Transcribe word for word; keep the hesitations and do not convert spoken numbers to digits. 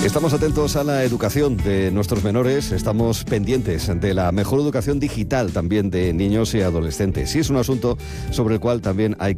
Estamos atentos a la educación de nuestros menores, estamos pendientes de la mejor educación digital también de niños y adolescentes. Y es un asunto sobre el cual también hay